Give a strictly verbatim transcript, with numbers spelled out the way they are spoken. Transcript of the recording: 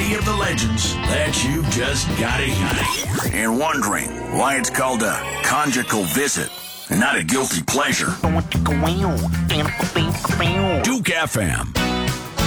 any of the legends that you've just gotta hear. And wondering why it's called a conjugal visit and not a guilty pleasure. Duke F M.